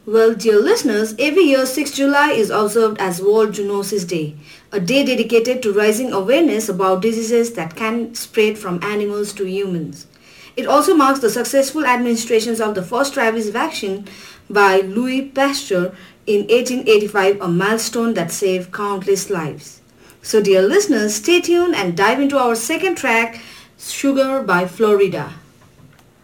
Well, dear listeners, every year 6th July is observed as World Zoonosis Day, a day dedicated to raising awareness about diseases that can spread from animals to humans. It also marks the successful administration of the first rabies vaccine by Louis Pasteur in 1885, a milestone that saved countless lives. So dear listeners, stay tuned and dive into our second track, Sugar by Florida.